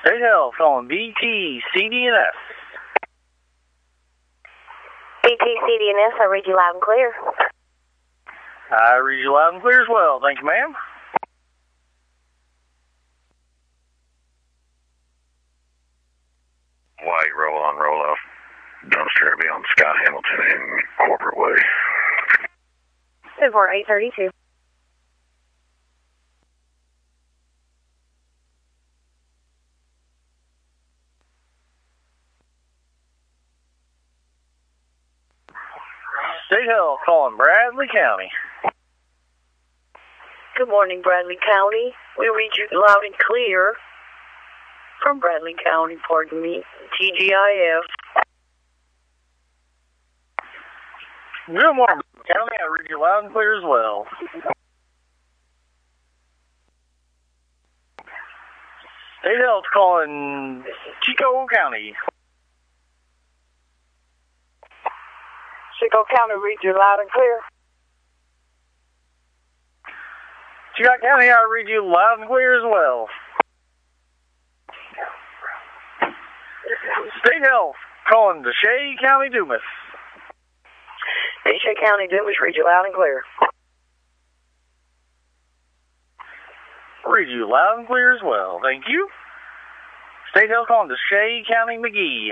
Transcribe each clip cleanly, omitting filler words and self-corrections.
State Health calling BT CDNS. BT CDNS, I read you loud and clear. I read you loud and clear as well. Thank you, ma'am. White roll on, roll off. Dumpster be on Scott Hamilton in Corporate Way. 832. State Health calling Bradley County. Good morning, Bradley County. We read you loud and clear from Bradley County, pardon me, TGIF. Good morning, County. I read you loud and clear as well. State Health calling Chico County. Chico County, read you loud and clear. Chico County, I read you loud and clear as well. State Health calling Deshay County Dumas. Deshay County Dumas, read you loud and clear. Read you loud and clear as well. Thank you. State Health calling Deshay County McGee.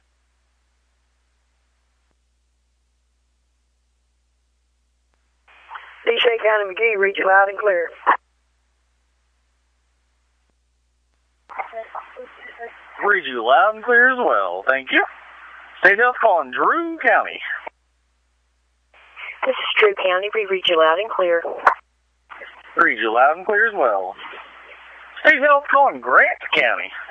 Deshay County McGee, read you loud and clear. Read you loud and clear as well. Thank you. State Health calling Drew County. This is Drew County. We read you loud and clear. Read you loud and clear as well. State Health calling Grant County.